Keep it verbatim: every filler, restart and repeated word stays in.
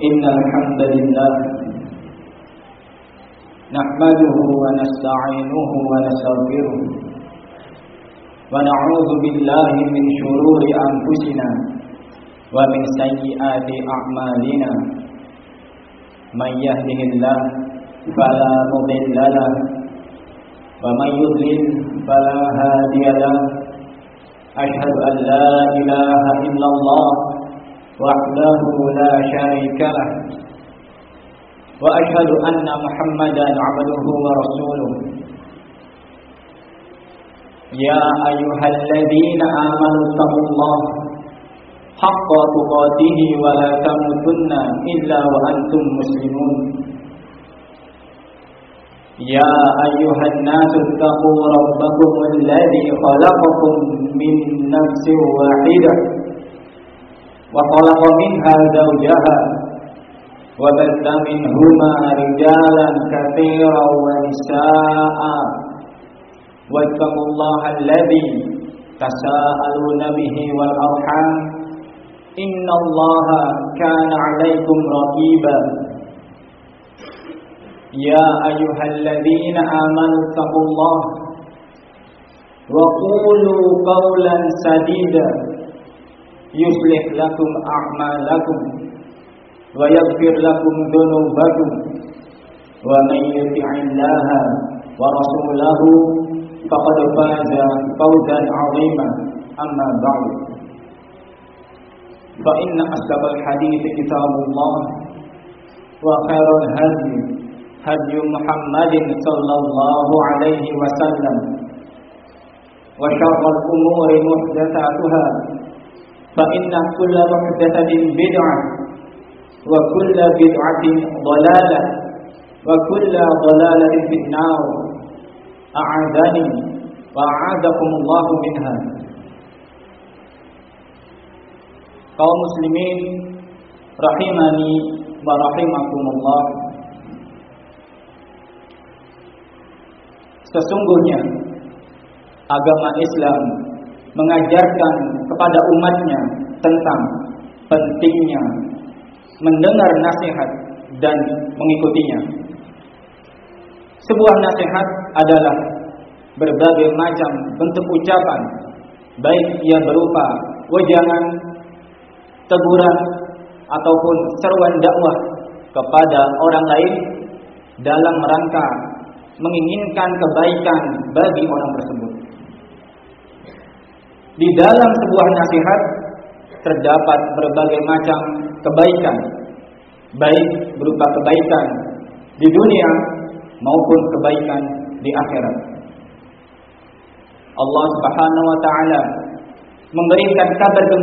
إن الحمد لله نحمده ونستعينه ونستغفره ونعوذ بالله من شرور أنفسنا ومن سيئات أعمالنا من يهده الله فلا مضل له ومن يضلل فلا هادي له أشهد أن لا إله إلا الله وحده لا شريك له وأشهد أن محمدا عبده ورسوله يا أيها الذين آمنوا اتقوا الله حق تقاته ولا تموتن إلا وأنتم مسلمون يا أيها الناس اتقوا ربكم الذي خلقكم من نفس واحدة وخلق منها زوجها وبث منهما رجالا كثيرا ونساء واتقوا الله الذي تساءلون به والأرحام إن الله كان عليكم رقيبا يا أيها الذين آمنوا اتقوا الله وقولوا قولا سديدا يصلح لكم أعمالكم ويغفر لكم ذنوبكم ومن يطع الله ورسوله فقد فاز فوزا عظيما أما بعد فإن أصدق الحديث كتاب الله وخير الهدي هدي محمد صلى الله عليه وسلم وشر الأمور محدثاتها فإن كل محدثة بدعة وكل بدعة ضلالة وكل ضلالة في النار أعاذني وأعاذكم الله منها. Kaum muslimin rahimani wa rahimakumullah, sesungguhnya agama Islam mengajarkan kepada umatnya tentang pentingnya mendengar nasihat dan mengikutinya. Sebuah nasihat adalah berbagai macam bentuk ucapan, baik ia berupa wejangan, teguran, ataupun seruan dakwah kepada orang lain dalam rangka menginginkan kebaikan bagi orang tersebut. Di dalam sebuah nasihat terdapat berbagai macam kebaikan, baik berupa kebaikan di dunia maupun kebaikan di akhirat. Allah Subhanahu wa taala memberikan kabar